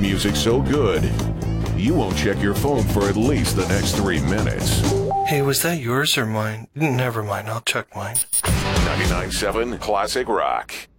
music so good, you won't check your phone for at least the next 3 minutes. Hey, was that yours or mine? Never mind, I'll check mine. 99.7 Classic Rock.